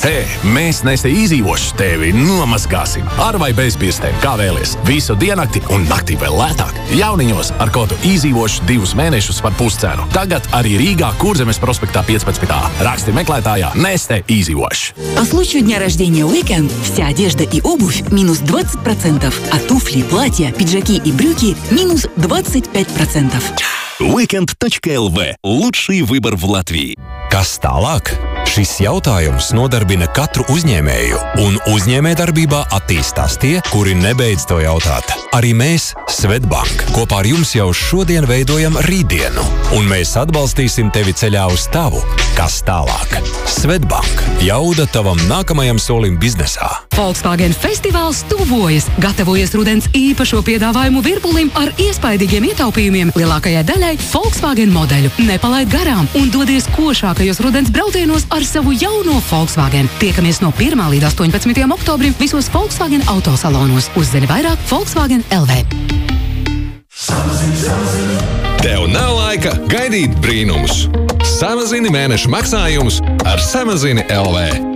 Mēs Neste Easy Wash tevi nomazgāsim. Ar vai bez pirkstiem, kā vēlies. Visu diennakti un naktī vēl lētāk. Jauniņos ar kodu Easy Wash 2 mēnešus par puscenu. Tagad arī Rīgā, Kurzemes prospektā 15. Raksti meklētājā Neste Easy Wash. По случаю дня рождения Weekend вся одежда и обувь минус 20%, а туфли, платья, пиджаки и брюки минус 25%. Weekend.lv – lūdšī выбор в Latviju. Kas tālāk? Šis jautājums nodarbina katru uzņēmēju, un uzņēmējdarbībā attīstās tie, kuri nebeidz to jautāt. Arī mēs, Swedbank, kopā ar jums jau šodien veidojam rītdienu, un mēs atbalstīsim tevi ceļā uz tavu, kas tālāk. Swedbank – jauda tavam nākamajam solim biznesā. Volkswagen festivāls tuvojas. Gatavojies rudens īpašo piedāvājumu virpulim ar iespaidīgiem ietaupījumiem lielākajai daļai Volkswagen modeļu. Nepalaid garām un dodies košākajos rudens braucienos ar savu jauno Volkswagen. Tiekamies no 1. līdz 18. oktobrim visos Volkswagen autosalonos. Uzzini vairāk Volkswagen LV. Tev nav laika gaidīt brīnumus. Samazini mēneša maksājumus ar Samazini LV.